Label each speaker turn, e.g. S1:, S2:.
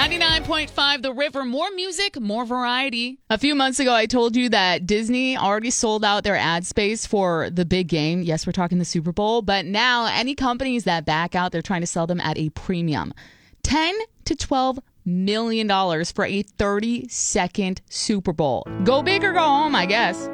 S1: 99.5 The River. More music, more variety. A few months ago, I told you that Disney already sold out their ad space for the big game. Yes, we're talking the Super Bowl. But now, any companies that back out, they're trying to sell them at a premium. $10 to $12 million for a 30-second Super Bowl. Go big or go home, I guess.